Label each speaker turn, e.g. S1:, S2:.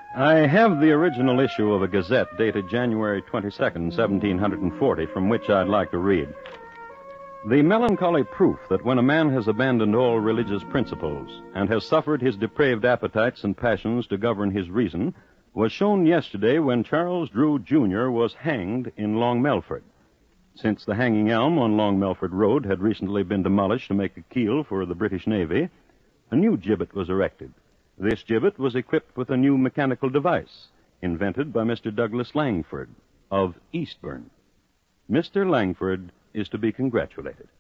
S1: I have the original issue of a Gazette dated January 22nd, 1740, from which I'd like to read. The melancholy proof that when a man has abandoned all religious principles and has suffered his depraved appetites and passions to govern his reason was shown yesterday when Charles Drew, Jr. was hanged in Long Melford. Since the hanging elm on Long Melford Road had recently been demolished to make a keel for the British Navy, a new gibbet was erected. This gibbet was equipped with a new mechanical device invented by Mr. Douglas Langford of Eastbourne. Mr. Langford is to be congratulated.